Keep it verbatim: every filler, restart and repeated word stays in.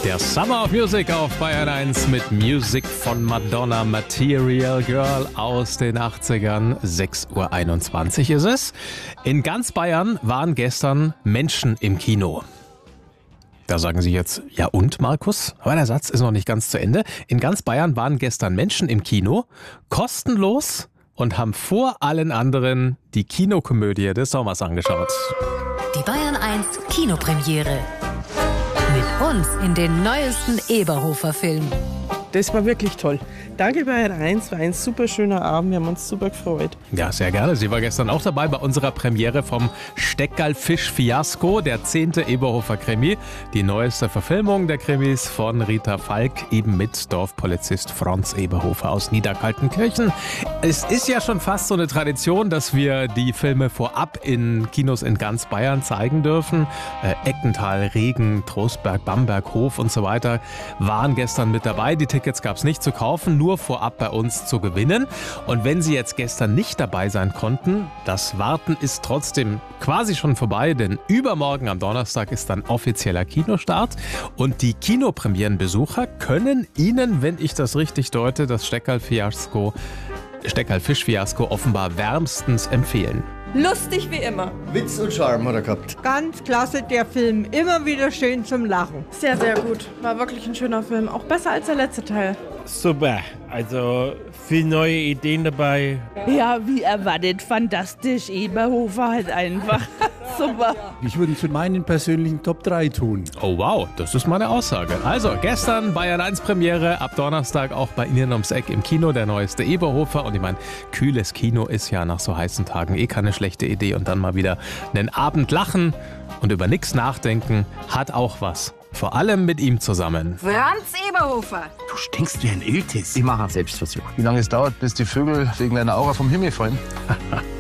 Der Summer of Music auf Bayern eins mit Musik von Madonna, Material Girl aus den achtzigern. sechs Uhr einundzwanzig ist es. In ganz Bayern waren gestern Menschen im Kino. Da sagen Sie jetzt, ja und, Markus? Aber der Satz ist noch nicht ganz zu Ende. In ganz Bayern waren gestern Menschen im Kino, kostenlos, und haben vor allen anderen die Kinokomödie des Sommers angeschaut. Die Bayern eins Kinopremiere. Mit uns in den neuesten Eberhofer-Film. Das war wirklich toll. Danke Bayern eins, war ein super schöner Abend, wir haben uns super gefreut. Ja, sehr gerne. Sie war gestern auch dabei bei unserer Premiere vom Steckerl-Fisch-Fiasko, der zehnte Eberhofer-Krimi. Die neueste Verfilmung der Krimis von Rita Falk, eben mit Dorfpolizist Franz Eberhofer aus Niederkaltenkirchen. Es ist ja schon fast so eine Tradition, dass wir die Filme vorab in Kinos in ganz Bayern zeigen dürfen. Äh, Eckental, Regen, Trostberg, Bamberg, Hof und so weiter waren gestern mit dabei. Die Tickets gab es nicht zu kaufen, nur vorab bei uns zu gewinnen. Und wenn Sie jetzt gestern nicht dabei sein konnten, das Warten ist trotzdem quasi schon vorbei, denn übermorgen am Donnerstag ist dann offizieller Kinostart und die Kinopremierenbesucher können Ihnen, wenn ich das richtig deute, das Steckerl-Fiasko, Steckerl-Fisch-Fiasko offenbar wärmstens empfehlen. Lustig wie immer. Witz und Charme hat er gehabt. Ganz klasse, der Film, immer wieder schön zum Lachen. Sehr, sehr gut. War wirklich ein schöner Film. Auch besser als der letzte Teil. Super, also viele neue Ideen dabei. Ja, wie erwartet, fantastisch. Eberhofer halt einfach super. Ich würde zu meinen persönlichen Top drei tun. Oh wow, das ist meine Aussage. Also gestern Bayern eins Premiere, ab Donnerstag auch bei Ihnen ums Eck im Kino, der neueste Eberhofer. Und ich meine, kühles Kino ist ja nach so heißen Tagen eh keine schlechte Idee. Und dann mal wieder einen Abend lachen und über nichts nachdenken, hat auch was. Vor allem mit ihm zusammen. Franz Eberhofer. Du stinkst wie ein Iltis. Ich mache einen Selbstversuch. Wie lange es dauert, bis die Vögel wegen deiner Aura vom Himmel fallen?